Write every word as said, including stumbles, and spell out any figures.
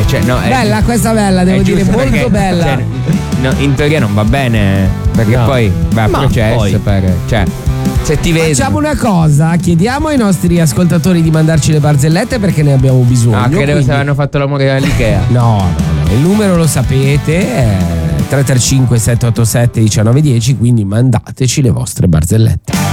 cioè, no, è, bella questa bella, devo dire, molto perché, bella. Cioè, no, in teoria non va bene, perché No. poi va a Ma processo poi. per, cioè, se ti vedi. Facciamo una cosa, chiediamo ai nostri ascoltatori di mandarci le barzellette perché ne abbiamo bisogno. Ah, credevo quindi- se avevano fatto l'amore all'Ikea. No, no, no, il numero lo sapete, è tre tre cinque sette otto sette uno nove uno zero, quindi mandateci le vostre barzellette.